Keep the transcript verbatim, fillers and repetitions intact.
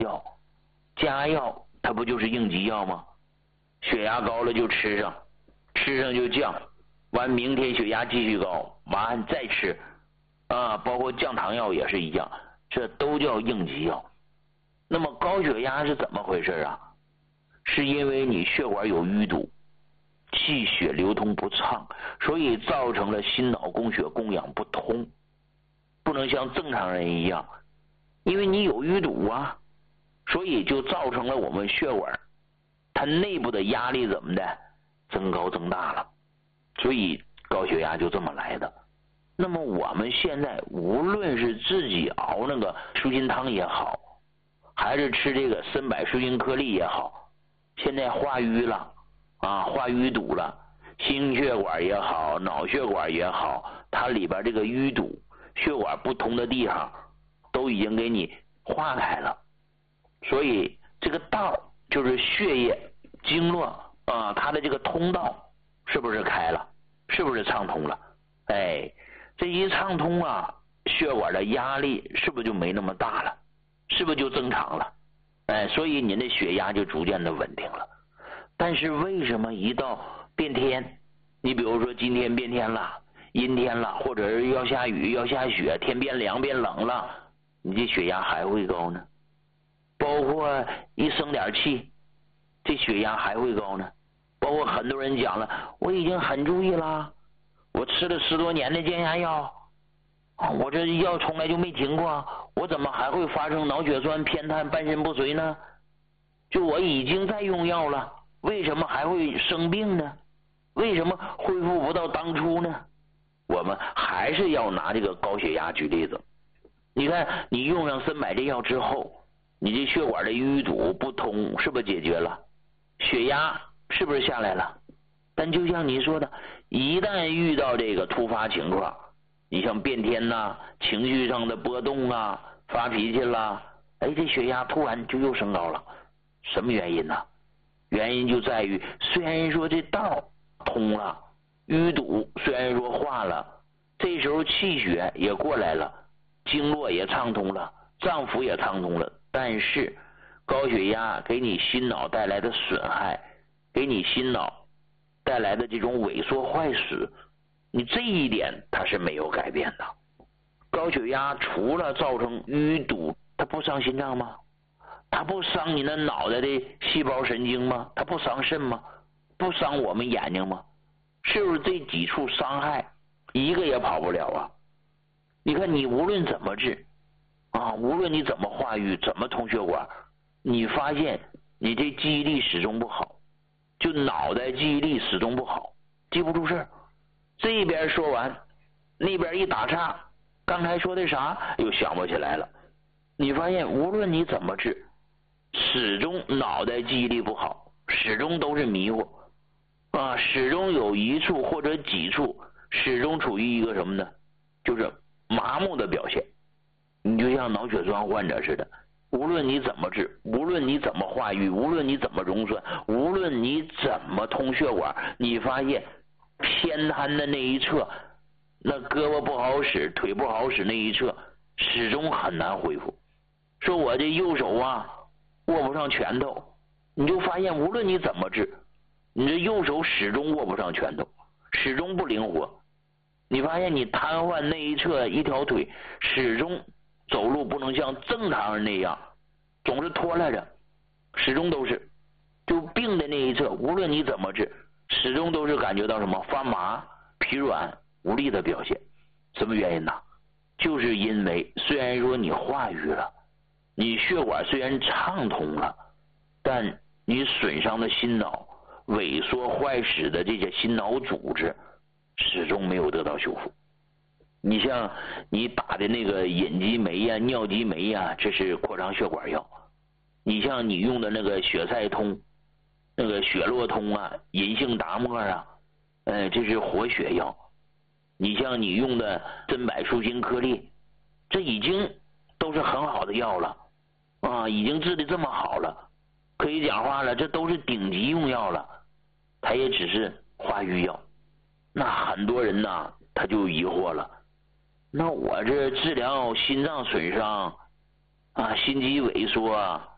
药，加药它不就是应急药吗？血压高了就吃上，吃上就降，完明天血压继续高，完再吃啊，包括降糖药也是一样，这都叫应急药。那么高血压是怎么回事啊？是因为你血管有淤堵，气血流通不畅，所以造成了心脑供血供氧不通，不能像正常人一样，因为你有淤堵啊，所以就造成了我们血管它内部的压力怎么的增高增大了，所以高血压就这么来的。那么我们现在无论是自己熬那个舒筋汤也好，还是吃这个参柏舒筋颗粒也好，现在化瘀了啊，化淤堵了，心血管也好，脑血管也好，它里边这个淤堵血管不通的地方都已经给你化开了，所以这个道就是血液经络啊，它的这个通道是不是开了，是不是畅通了？哎，这一畅通啊，血管的压力是不是就没那么大了，是不是就正常了？哎，所以您的血压就逐渐的稳定了。但是为什么一到变天，你比如说今天变天了，阴天了，或者是要下雨要下雪，天变凉变冷了，你这血压还会高呢？包括一生点气，这血压还会高呢？包括很多人讲了，我已经很注意了，我吃了十多年的降压药，我这药从来就没停过，我怎么还会发生脑血栓偏瘫半身不遂呢？就我已经在用药了，为什么还会生病呢？为什么恢复不到当初呢？我们还是要拿这个高血压举例子。你看你用上参柏这药之后，你这血管的淤堵不通是不是解决了？血压是不是下来了？但就像你说的，一旦遇到这个突发情况，你像变天呐，情绪上的波动啊，发脾气啦，哎，这血压突然就又升高了，什么原因呢？原因就在于虽然说这道通了，淤堵虽然说化了，这时候气血也过来了，经络也畅通了，脏腑也畅通了，但是高血压给你心脑带来的损害，给你心脑带来的这种萎缩坏死，你这一点它是没有改变的。高血压除了造成淤堵，它不伤心脏吗？它不伤你那脑袋的细胞神经吗？它不伤肾吗？不伤我们眼睛吗？是不是这几处伤害一个也跑不了啊？你看你无论怎么治啊，无论你怎么化瘀，怎么通血管，你发现你这记忆力始终不好，就脑袋记忆力始终不好，记不住事儿。这边说完，那边一打岔，刚才说的啥又想不起来了。你发现无论你怎么治，始终脑袋记忆力不好，始终都是迷糊啊，始终有一处或者几处始终处于一个什么呢？就是麻木的表现。你就像脑血栓患者似的，无论你怎么治，无论你怎么化瘀，无论你怎么溶栓，无论你怎么通血管，你发现偏瘫的那一侧，那胳膊不好使，腿不好使那一侧始终很难恢复。说我这右手啊握不上拳头，你就发现无论你怎么治，你这右手始终握不上拳头，始终不灵活。你发现你瘫痪那一侧一条腿始终走路不能像正常人那样，总是拖拉着，始终都是就病的那一侧，无论你怎么治，始终都是感觉到什么发麻、疲软、无力的表现。什么原因呢？就是因为虽然说你化瘀了，你血管虽然畅通了，但你损伤的心脑、萎缩坏死的这些心脑组织始终没有得到修复。你像你打的那个隐激酶呀、尿激酶呀，这是扩张血管药；你像你用的那个血塞通、那个血络通啊、银杏达沫啊，呃，这是活血药；你像你用的参柏舒筋颗粒，这已经都是很好的药了啊，已经治得这么好了，可以讲话了，这都是顶级用药了，它也只是化瘀药。那很多人呢，他就疑惑了，那我这治疗心脏损伤啊、心肌萎缩啊，